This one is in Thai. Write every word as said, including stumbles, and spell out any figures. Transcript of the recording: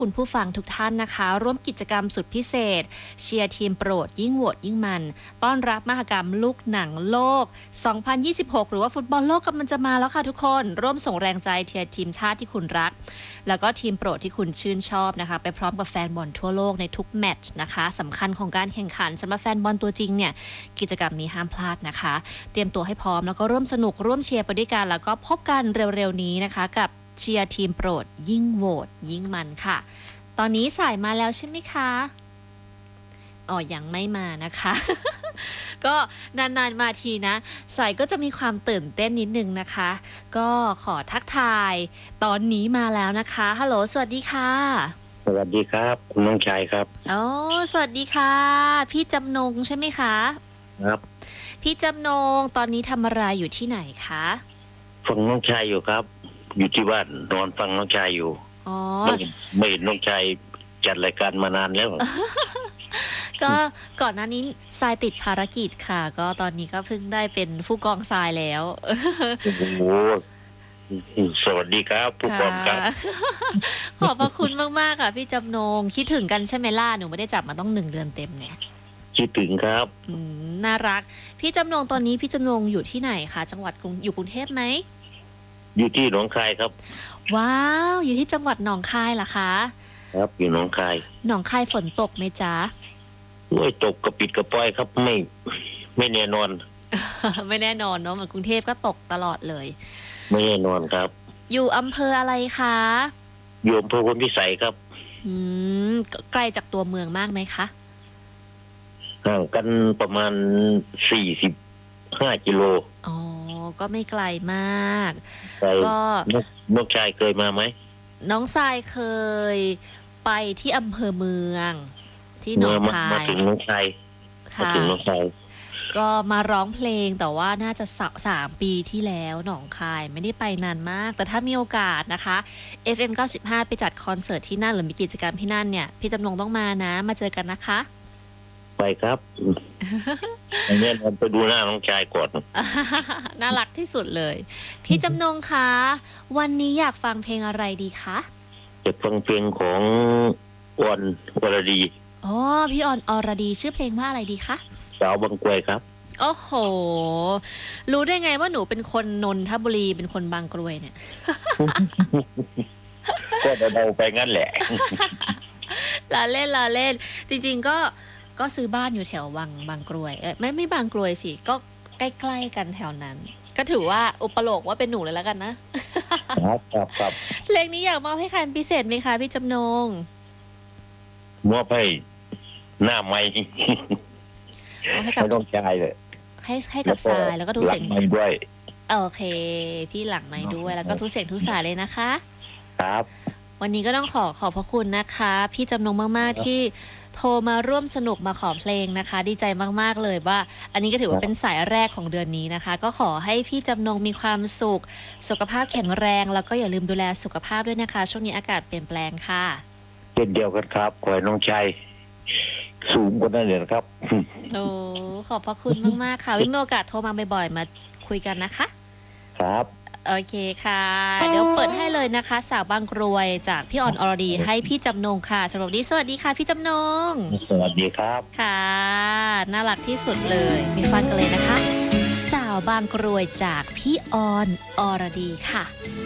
คุณผู้ฟังทุกท่านนะคะร่วมกิจกรรมสุดพิเศษเชียร์ทีมโปรดยิ่งโหวตยิ่งมันต้อนรับมหกรรมลูกหนังโลก สองพันยี่สิบหก หรือว่าฟุตบอลโลกกำลังจะมาแล้วค่ะทุกคนร่วมส่งแรงใจเชียร์ทีมชาติที่คุณรักแล้วก็ทีมโปรดที่คุณชื่นชอบนะคะไปพร้อมกับแฟนบอลทั่วโลกในทุกแมตช์นะคะสำคัญของการแข่งขันสำหรับแฟนบอลตัวจริงเนี่ยกิจกรรมนี้ห้ามพลาดนะคะเตรียมตัวให้พร้อมแล้วก็ร่วมสนุกร่วมเชียร์ไปด้วยกันแล้วก็พบกันเร็วๆนี้นะคะกับเชียร์ทีมโปรดยิ่งโหวตยิ่งมันค่ะตอนนี้สายมาแล้วใช่ไหมคะอ๋อยังไม่มานะคะ ก็นานๆมาทีนะสายก็จะมีความตื่นเต้นนิดนึงนะคะก็ขอทักทายตอนนี้มาแล้วนะคะฮัลโหลสวัสดีค่ะสวัสดีครับคุณน้องชายครับอ๋อสวัสดีค่ะพี่จำนงใช่ไหมคะครับพี่จำนงตอนนี้ทำอะไรอยู่ที่ไหนคะฟังน้องชายอยู่ครับอยู่ที่บ้านนอนฟังน้องชายอยู่อ๋อไม่ไม่เห็นน้องชายจัดรายการมานานแล้วก็ก่อนหน้านี้ทรายติดภารกิจค่ะ ก็ตอนนี้ก็เพิ่งได้เป็นผู้กองทรายแล้วโอ้โหสวัสดีครับผู้กองครับขอบพระคุณมากๆค่ะพี่จำนงคิดถึงกันใช่ไหมล่ะหนูไม่ได้จับมาต้องหนึ่งเดือนเต็มเนี่ยคิดถึงครับอืมน่ารักพี่จำนงตอนนี้พี่จำนงอยู่ที่ไหนคะจังหวัดอยู่กรุงเทพไหมอยู่ที่หนองคายครับว้าวอยู่ที่จังหวัดหนองคายเหรอคะครับอยู่หนองคายหนองคายฝนตกไหมจ๊ะโอ้ยตกกระปิดกระปอยครับไม่ไม่แน่นอนไม่แน่นอนเนาะเหมือนกรุงเทพก็ตกตลอดเลยไม่แน่นอนครับอยู่อำเภออะไรคะอยู่อำเภอพลพิสัยครับอืมไกลจากตัวเมืองมากไหมคะห่างกันประมาณสี่สิบห้ากิโลอ๋อก็ไม่ไกลมากก็น้องชายเคยมาไหมน้องทรายเคยไปที่อำเภอเมืองที่หนองคายมาถึงน้องชายมาถึงน้องชายก็มาร้องเพลงแต่ว่าน่าจะสามปีที่แล้วหนองคายไม่ได้ไปนานมากแต่ถ้ามีโอกาสนะคะ เอฟ เอ็ม เก้าสิบห้า ไปจัดคอนเสิร์ตที่นั่นหรือมีกิจกรรมที่นั่นเนี่ยพี่จำนงต้องมานะมาเจอกันนะคะไปครับอันนี้เราไปดูหน้าน้องชายก่อนน่ารักที่สุดเลยพี่จำนงคะวันนี้อยากฟังเพลงอะไรดีคะจะฟังเพลงของออนอรดีอ๋อพี่ออนอรดีชื่อเพลงว่าอะไรดีคะสาวบางกรวยครับโอ้โหรู้ได้ไงว่าหนูเป็นคนนนทบุรีเป็นคนบางกรวยเนี่ยก็เดาไปงั้นแหละลาเล่นลาเล่นจริงๆก็ก็ซื้อบ้านอยู่แถวบางบางกรวยเอ้ยไม่ไม่บางกรวยสิก็ใกล้ๆกันแถวนั้นก็ถือว่าอุปโลกว่าเป็นหนูเลยแล้วกันนะครับครับครับเพลงนี้อยากมอบให้ใครพิเศษไหมคะพี่จำนงมอบให้หน้าไม้ให้กับน้องชายเลยให้ให้กับทรายแล้วก็ทุกเสียงไม้ด้วยโอเคพี่หลังไม้ด้วยแล้วก็ทุกเสียงทุกสายเลยนะคะครับวันนี้ก็ต้องขอขอบพระคุณนะคะพี่จำนงมากๆที่โทรมาร่วมสนุกมาขอเพลงนะคะดีใจมากๆเลยว่าอันนี้ก็ถือว่าเป็นสายแรกของเดือนนี้นะคะก็ขอให้พี่จำนงมีความสุขสุขภาพแข็งแรงแล้วก็อย่าลืมดูแลสุขภาพด้วยนะคะช่วงนี้อากาศเปลี่ยนแปลงค่ะเช่นเดียวกันครับขอให้น้องชายสูงกว่านั้นเลยนะครับโอ้ขอบพระคุณมากๆค่ะวิมีโอกาสโทรมาบ่อยๆมาคุยกันนะคะครับโอเคค่ะเดี๋ยวเปิดให้เลยนะคะสาวบางกรวยจากพี่ออนอรดีให้พี่จำนงค่ะสำหรับวันนี้สวัสดีค่ะพี่จำนงสวัสดีครับค่ะน่ารักที่สุดเลยไปฟังกันเลยนะคะสาวบางกรวยจากพี่ออนอรดีค่ะ